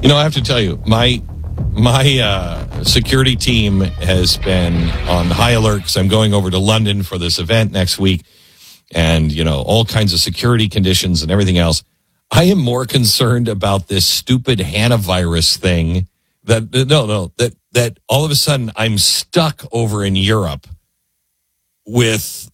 I have to tell you, my security team has been on high alert because I'm going over to London for this event next week, and all kinds of security conditions and everything else. I am more concerned about this stupid hantavirus thing that all of a sudden I'm stuck over in Europe with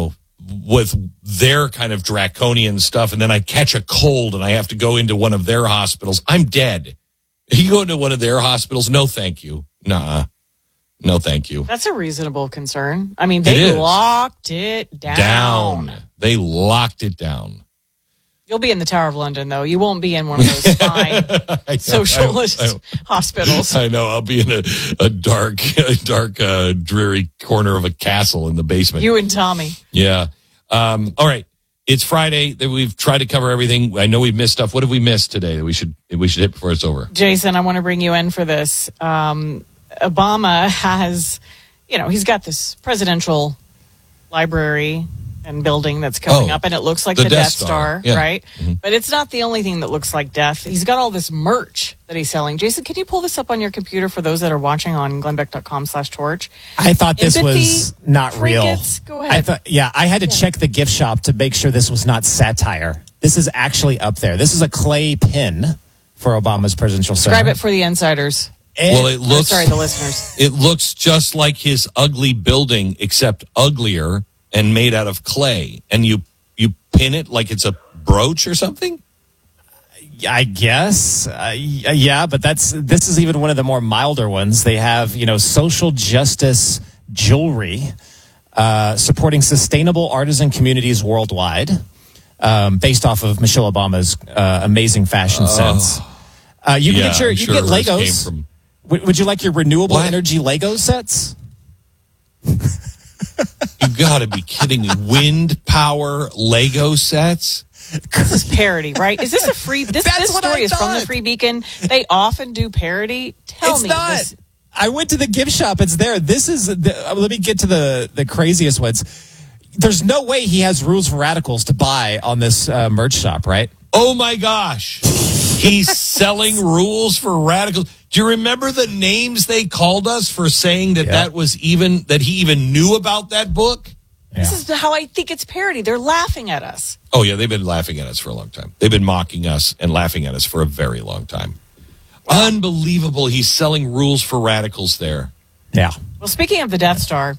their kind of draconian stuff, and then I catch a cold and I have to go into one of their hospitals. I'm dead. You go into one of their hospitals? No, thank you. Nah. No, thank you. That's a reasonable concern. I mean, they locked it down. They locked it down. You'll be in the Tower of London, though. You won't be in one of those fine socialist hospitals. I know. I'll be in a dark, dreary corner of a castle in the basement. You and Tommy. Yeah. All right. It's Friday. We've tried to cover everything. I know we've missed stuff. What have we missed today that we should hit before it's over? Jason, I want to bring you in for this. Obama has, he's got this presidential library and building that's coming up, and it looks like the Death Star, right? Mm-hmm. But it's not the only thing that looks like death. He's got all this merch that he's selling. Jason, can you pull this up on your computer for those that are watching on glennbeck.com/torch? I thought this was not real. Go ahead. I had to check the gift shop to make sure this was not satire. This is actually up there. This is a clay pin for Obama's presidential center. Describe it for the insiders. It looks. The listeners. It looks just like his ugly building, except uglier and made out of clay. And you pin it like it's a brooch or something? I guess. Yeah, but this is even one of the more milder ones. They have, social justice jewelry supporting sustainable artisan communities worldwide, based off of Michelle Obama's amazing fashion sense. You can get Legos. Would you like your renewable energy Lego sets? You gotta be kidding me. Wind power Lego sets? This is parody, right? Is this a free... This story is from the Free Beacon. They often do parody. Tell me. This. I went to the gift shop. It's there. This is... let me get to the craziest ones. There's no way he has Rules for Radicals to buy on this merch shop, right? Oh, my gosh. He's selling Rules for Radicals. Do you remember the names they called us for saying that he even knew about that book? Yeah. This is how I think it's parody. They're laughing at us. Oh, yeah, they've been laughing at us for a long time. They've been mocking us and laughing at us for a very long time. Wow. Unbelievable. He's selling Rules for Radicals there. Yeah. Well, speaking of the Death Star,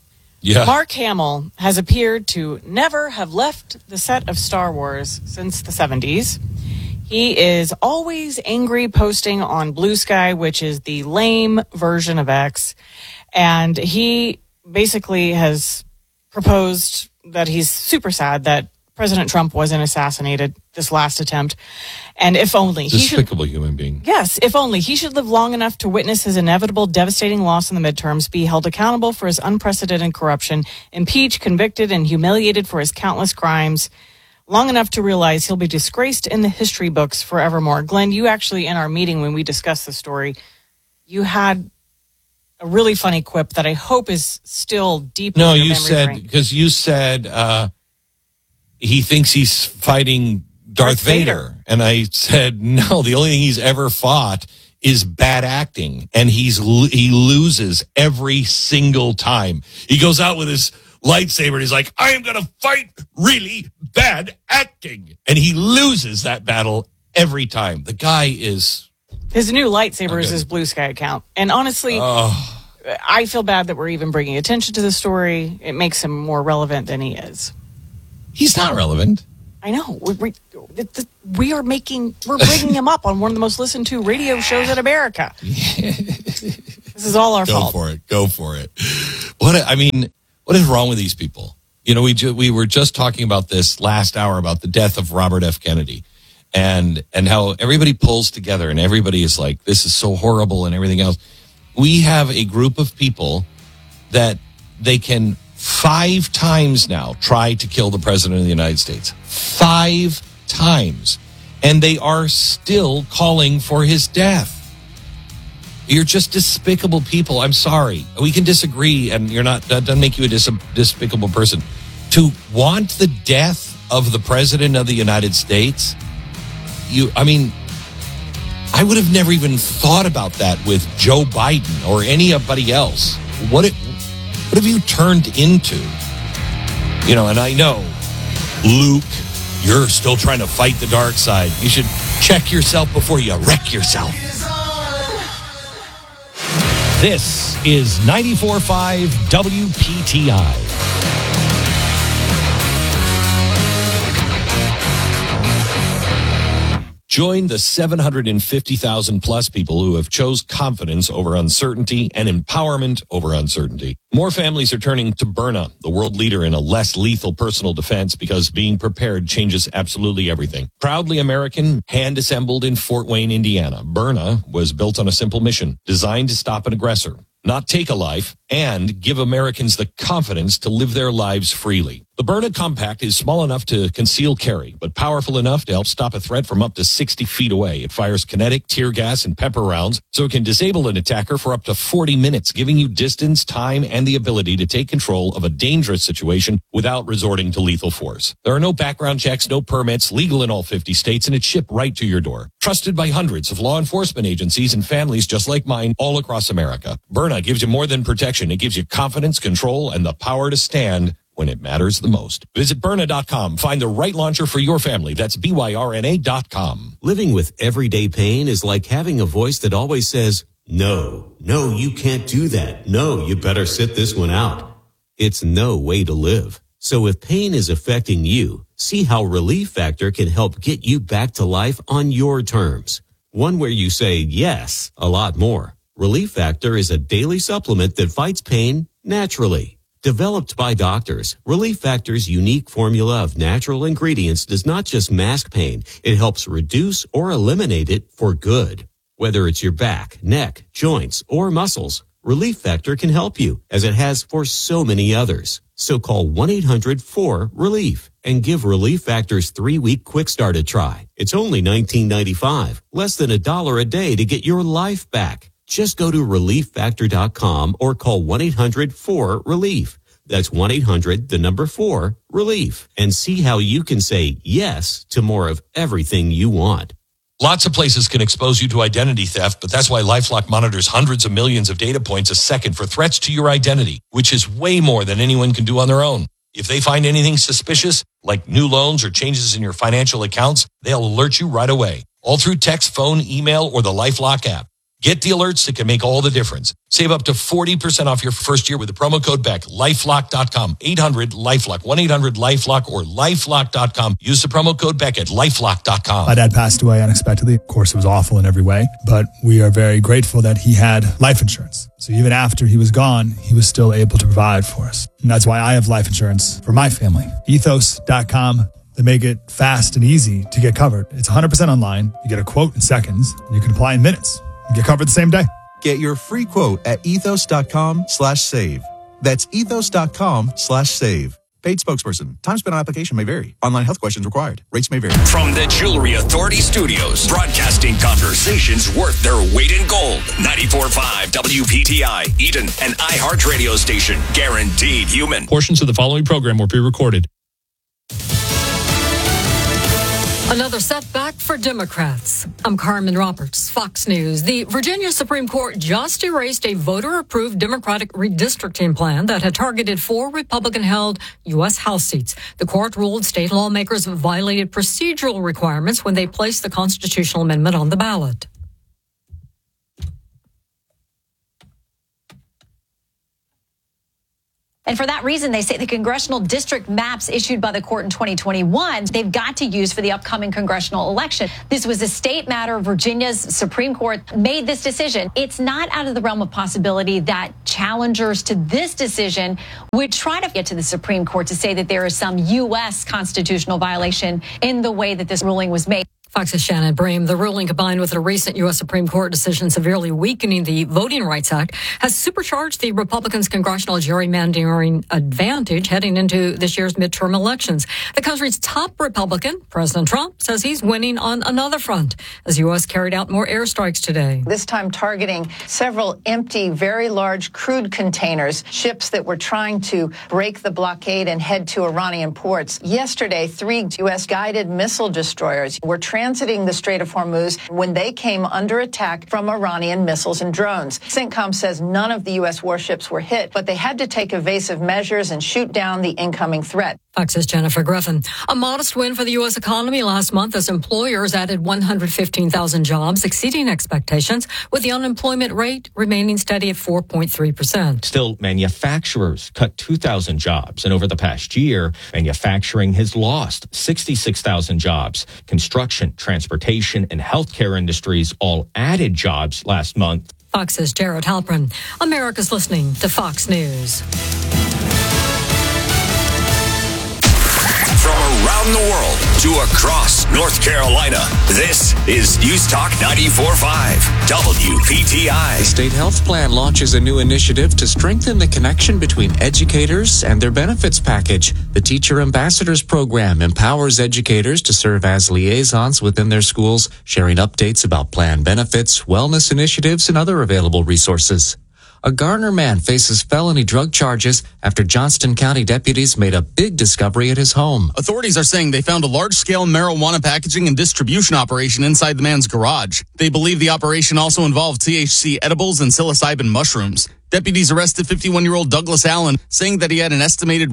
Mark Hamill has appeared to never have left the set of Star Wars since the 70s. He is always angry posting on Blue Sky, which is the lame version of X. And he basically has proposed that he's super sad that President Trump wasn't assassinated this last attempt. And if only despicable human being. Yes, if only he should live long enough to witness his inevitable devastating loss in the midterms, be held accountable for his unprecedented corruption, impeached, convicted, and humiliated for his countless crimes, long enough to realize he'll be disgraced in the history books forevermore. Glenn, you actually, in our meeting when we discussed the story, you had a really funny quip that I hope is still deep in your memory. You said he thinks he's fighting Darth Vader. And I said, no, the only thing he's ever fought is bad acting. And he loses every single time. He goes out with his lightsaber and he's like, I am going to fight really bad acting. And he loses that battle every time. The guy is... His new lightsaber is his Blue Sky account. And honestly, I feel bad that we're even bringing attention to the story. It makes him more relevant than he is. He's not relevant. I know. We're bringing him up on one of the most listened to radio shows in America. This is all our fault. Go for it. What is wrong with these people? We were just talking about this last hour about the death of Robert F. Kennedy and how everybody pulls together and everybody is like, this is so horrible and everything else. We have a group of people that they can 5 times now try to kill the president of the United States. 5 times. And they are still calling for his death. You're just despicable people. I'm sorry. We can disagree, and that doesn't make you a despicable person. To want the death of the president of the United States, you I would have never even thought about that with Joe Biden or anybody else. What have you turned into? You know, and I know, Luke, you're still trying to fight the dark side. You should check yourself before you wreck yourself. This is 94.5 WPTI. Join the 750,000 plus people who have chose confidence over uncertainty and empowerment over uncertainty. More families are turning to Byrna, the world leader in a less lethal personal defense, because being prepared changes absolutely everything. Proudly American, hand-assembled in Fort Wayne, Indiana, Byrna was built on a simple mission, designed to stop an aggressor, not take a life, and give Americans the confidence to live their lives freely. The Byrna Compact is small enough to conceal carry, but powerful enough to help stop a threat from up to 60 feet away. It fires kinetic, tear gas, and pepper rounds, so it can disable an attacker for up to 40 minutes, giving you distance, time, and the ability to take control of a dangerous situation without resorting to lethal force. There are no background checks, no permits, legal in all 50 states, and it's shipped right to your door. Trusted by hundreds of law enforcement agencies and families just like mine all across America. Byrna gives you more than protection. It gives you confidence, control, and the power to stand when it matters the most. Visit Byrna.com. Find the right launcher for your family. That's BYRNA.com. Living with everyday pain is like having a voice that always says, no, you can't do that. No, you better sit this one out. It's no way to live. So if pain is affecting you, see how Relief Factor can help get you back to life on your terms. One where you say yes a lot more. Relief Factor is a daily supplement that fights pain naturally. Developed by doctors, Relief Factor's unique formula of natural ingredients does not just mask pain, it helps reduce or eliminate it for good. Whether it's your back, neck, joints, or muscles, Relief Factor can help you, as it has for so many others. So call 1-800-4RELIEF and give Relief Factor's 3-week quick start a try. It's only $19.95, less than $1 a day to get your life back. Just go to ReliefFactor.com or call 1-800-4RELIEF. That's 1-800-4-RELIEF. And see how you can say yes to more of everything you want. Lots of places can expose you to identity theft, but that's why LifeLock monitors hundreds of millions of data points a second for threats to your identity, which is way more than anyone can do on their own. If they find anything suspicious, like new loans or changes in your financial accounts, they'll alert you right away, all through text, phone, email, or the LifeLock app. Get the alerts that can make all the difference. Save up to 40% off your first year with the promo code BECK. LifeLock.com. 800-LifeLock. 1-800-LifeLock or LifeLock.com. Use the promo code BECK at LifeLock.com. My dad passed away unexpectedly. Of course, it was awful in every way, but we are very grateful that he had life insurance. So even after he was gone, he was still able to provide for us. And that's why I have life insurance for my family. Ethos.com. They make it fast and easy to get covered. It's 100% online. You get a quote in seconds, and you can apply in minutes. Get covered the same day. Get your free quote at ethos.com/save. That's ethos.com/save. Paid spokesperson. Time spent on application may vary. Online health questions required. Rates may vary. From the Jewelry Authority Studios, broadcasting conversations worth their weight in gold. 94.5 WPTI, Eden, an iHeart radio station. Guaranteed human. Portions of the following program were pre-recorded. Another setback for Democrats. I'm Carmen Roberts, Fox News. The Virginia Supreme Court just erased a voter-approved Democratic redistricting plan that had targeted 4 Republican-held U.S. House seats. The court ruled state lawmakers violated procedural requirements when they placed the constitutional amendment on the ballot. And for that reason, they say the congressional district maps issued by the court in 2021, they've got to use for the upcoming congressional election. This was a state matter. Virginia's Supreme Court made this decision. It's not out of the realm of possibility that challengers to this decision would try to get to the Supreme Court to say that there is some U.S. constitutional violation in the way that this ruling was made. Fox's Shannon Bream. The ruling, combined with a recent U.S. Supreme Court decision severely weakening the Voting Rights Act, has supercharged the Republicans' congressional gerrymandering advantage heading into this year's midterm elections. The country's top Republican, President Trump, says he's winning on another front as U.S. carried out more airstrikes today. This time targeting several empty, very large crude containers, ships that were trying to break the blockade and head to Iranian ports. Yesterday, 3 U.S. guided missile destroyers were transported transiting the Strait of Hormuz when they came under attack from Iranian missiles and drones. CENTCOM says none of the U.S. warships were hit, but they had to take evasive measures and shoot down the incoming threat. Fox's Jennifer Griffin. A modest win for the U.S. economy last month as employers added 115,000 jobs, exceeding expectations, with the unemployment rate remaining steady at 4.3%. Still, manufacturers cut 2,000 jobs, and over the past year, manufacturing has lost 66,000 jobs. Construction, transportation, and healthcare industries all added jobs last month. Fox's Jared Halpern. America's listening to Fox News. From around the world to across North Carolina, this is News Talk 94.5 WPTI. The State Health Plan launches a new initiative to strengthen the connection between educators and their benefits package. The Teacher Ambassadors Program empowers educators to serve as liaisons within their schools, sharing updates about plan benefits, wellness initiatives, and other available resources. A Garner man faces felony drug charges after Johnston County deputies made a big discovery at his home. Authorities are saying they found a large-scale marijuana packaging and distribution operation inside the man's garage. They believe the operation also involved THC edibles and psilocybin mushrooms. Deputies arrested 51-year-old Douglas Allen, saying that he had an estimated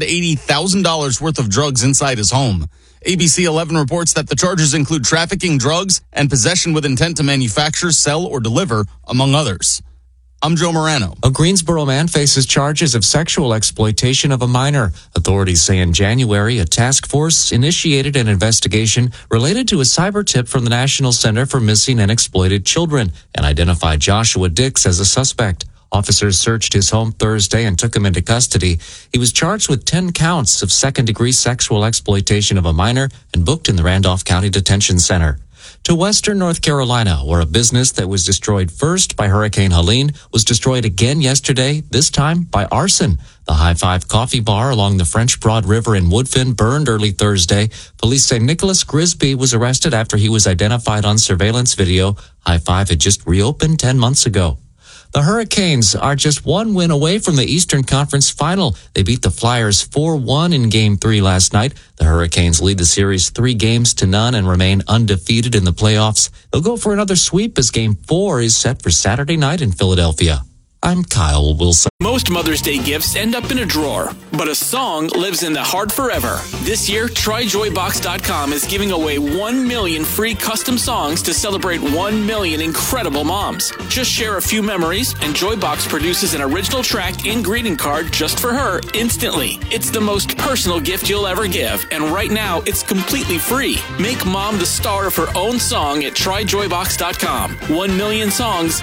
$180,000 worth of drugs inside his home. ABC 11 reports that the charges include trafficking drugs and possession with intent to manufacture, sell, or deliver, among others. I'm Joe Morano. A Greensboro man faces charges of sexual exploitation of a minor. Authorities say in January, a task force initiated an investigation related to a cyber tip from the National Center for Missing and Exploited Children and identified Joshua Dix as a suspect. Officers searched his home Thursday and took him into custody. He was charged with 10 counts of second-degree sexual exploitation of a minor and booked in the Randolph County Detention Center. To western North Carolina, where a business that was destroyed first by Hurricane Helene was destroyed again yesterday, this time by arson. The High Five Coffee Bar along the French Broad River in Woodfin burned early Thursday. Police say Nicholas Grisby was arrested after he was identified on surveillance video. High Five had just reopened 10 months ago. The Hurricanes are just one win away from the Eastern Conference Final. They beat the Flyers 4-1 in Game 3 last night. The Hurricanes lead the series 3-0 and remain undefeated in the playoffs. They'll go for another sweep as Game 4 is set for Saturday night in Philadelphia. I'm Kyle Wilson. Most Mother's Day gifts end up in a drawer, but a song lives in the heart forever. This year, TryJoyBox.com is giving away 1 million free custom songs to celebrate 1 million incredible moms. Just share a few memories, and Joybox produces an original track and greeting card just for her instantly. It's the most personal gift you'll ever give, and right now, it's completely free. Make mom the star of her own song at TryJoyBox.com. 1 million songs,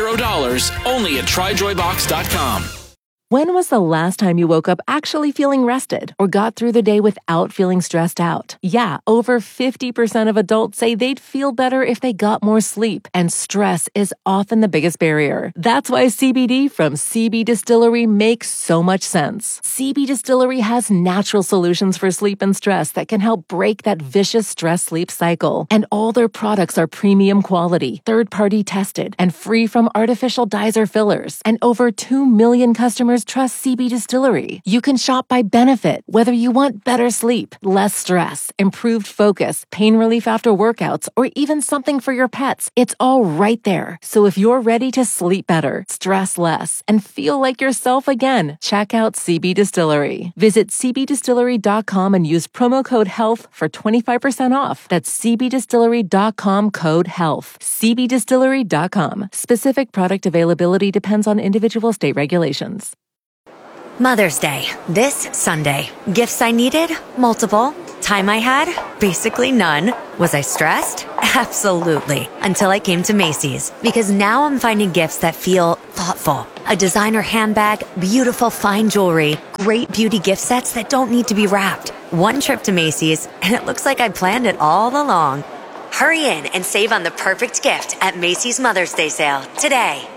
$0, only at TryJoyBox.com. When was the last time you woke up actually feeling rested or got through the day without feeling stressed out? Yeah, over 50% of adults say they'd feel better if they got more sleep, and stress is often the biggest barrier. That's why CBD from CB Distillery makes so much sense. CB Distillery has natural solutions for sleep and stress that can help break that vicious stress-sleep cycle. And all their products are premium quality, third-party tested, and free from artificial dyes or fillers. And over 2 million customers trust CB Distillery. You can shop by benefit, whether you want better sleep, less stress, improved focus, pain relief after workouts, or even something for your pets. It's all right there. So if you're ready to sleep better, stress less, and feel like yourself again, check out CB Distillery. Visit cbdistillery.com and use promo code HEALTH for 25% off. That's cbdistillery.com code HEALTH. cbdistillery.com. Specific product availability depends on individual state regulations. Mother's Day, this Sunday. Gifts I needed? Multiple. Time I had? Basically none. Was I stressed? Absolutely. Until I came to Macy's. Because now I'm finding gifts that feel thoughtful. A designer handbag, beautiful fine jewelry, great beauty gift sets that don't need to be wrapped. One trip to Macy's, and it looks like I planned it all along. Hurry in and save on the perfect gift at Macy's Mother's Day sale today.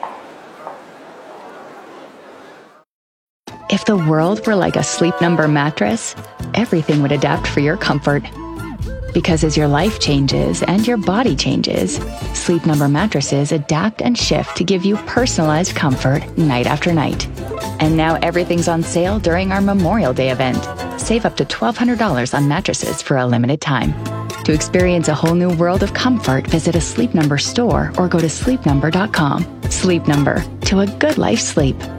If the world were like a Sleep Number mattress, everything would adapt for your comfort. Because as your life changes and your body changes, Sleep Number mattresses adapt and shift to give you personalized comfort night after night. And now everything's on sale during our Memorial Day event. Save up to $1,200 on mattresses for a limited time. To experience a whole new world of comfort, visit a Sleep Number store or go to sleepnumber.com. Sleep Number, to a good life sleep.